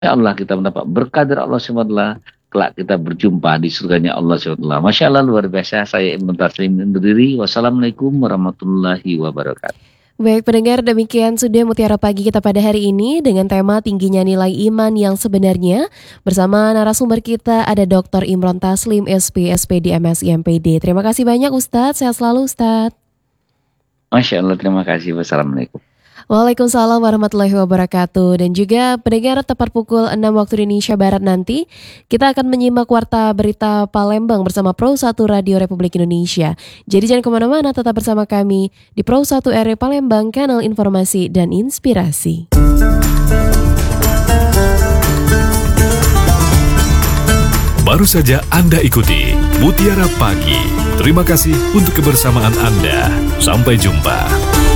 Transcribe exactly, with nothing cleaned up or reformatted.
Ya Allah, kita mendapat berkah dari Allah subhanahu wa taala. Kelak kita berjumpa di surganya Allah subhanahu wa taala. Masya Allah, luar biasa. Saya Ibnu Taslim undur diri. Wassalamualaikum warahmatullahi wabarakatuh. Baik pendengar, demikian sudah Mutiara Pagi kita pada hari ini dengan tema tingginya nilai iman yang sebenarnya. Bersama narasumber kita ada doktor Imron Taslim, S P, S P D M S I M P D. Terima kasih banyak Ustadz, sehat selalu Ustadz. Masya Allah, terima kasih. Wassalamualaikum. Waalaikumsalam warahmatullahi wabarakatuh. Dan juga pendengar, tepat pukul enam waktu Indonesia Barat nanti kita akan menyimak Warta Berita Palembang bersama Pro satu Radio Republik Indonesia. Jadi jangan kemana-mana, tetap bersama kami di Pro satu R R Palembang, kanal informasi dan inspirasi. Baru saja Anda ikuti Mutiara Pagi. Terima kasih untuk kebersamaan Anda. Sampai jumpa.